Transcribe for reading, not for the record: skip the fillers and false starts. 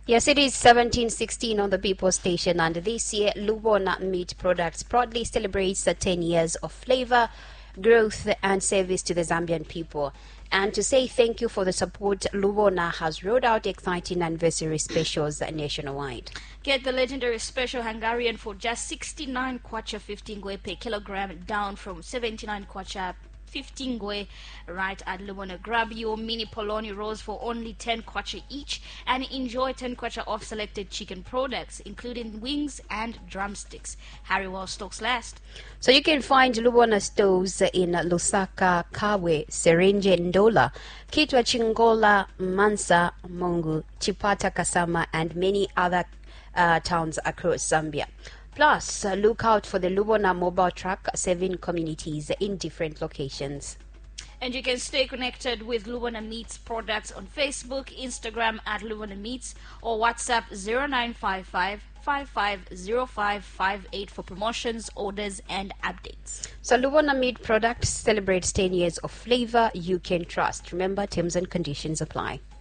Yes, it is 1716 on the People Station, and this year Lubona Meat Products proudly celebrates the 10 years of flavor, growth, and service to the Zambian people. And to say thank you for the support, Lubona has rolled out exciting anniversary specials nationwide. Get the legendary special Hungarian for just 69 kwacha 15 ngwe per kilogram, down from 79 kwacha 15 ngwe right at Lubona. Grab your mini polony rolls for only 10 kwacha each and enjoy 10 kwacha off selected chicken products, including wings and drumsticks. Harry while stocks last. So you can find Lubona stores in Lusaka, Kawe, Serenje, Ndola, Kitwa, Chingola, Mansa, Mongu, Chipata, Kasama, and many other towns across Zambia. Plus, look out for the Lubona mobile truck serving communities in different locations. And you can stay connected with Lubona Meats products on Facebook, Instagram at Lubona Meats, or WhatsApp 0955 550558 for promotions, orders, and updates. So Lubona Meat Products celebrates 10 years of flavor you can trust. Remember, terms and conditions apply.